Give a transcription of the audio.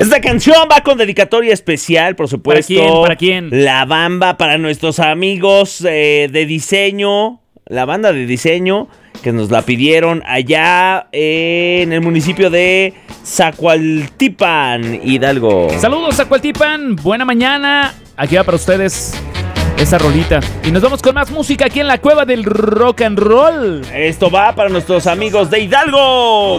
Esta canción va con dedicatoria especial, por supuesto. ¿Para quién? La Bamba, para nuestros amigos de diseño. La banda de diseño que nos la pidieron allá en el municipio de Zacualtipan, Hidalgo. Saludos, Zacualtipan. Buena mañana. Aquí va para ustedes esa rolita. Y nos vamos con más música aquí en la Cueva del Rock and Roll. Esto va para nuestros amigos de Hidalgo.